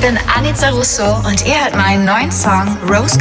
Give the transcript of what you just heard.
bin Anita Russo und ihr hört meinen neuen Song Rose